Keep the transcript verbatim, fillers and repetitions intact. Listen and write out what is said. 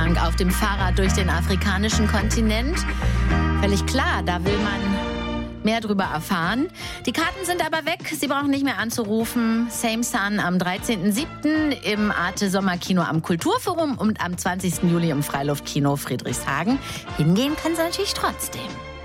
Tank auf dem Fahrrad durch den afrikanischen Kontinent. Völlig klar, da will man mehr drüber erfahren. Die Karten sind aber weg, Sie brauchen nicht mehr anzurufen. Same Sun am dreizehnten siebten im Arte Sommerkino am Kulturforum und am zwanzigsten Juli im Freiluftkino Friedrichshagen. Hingehen kann Sie natürlich trotzdem.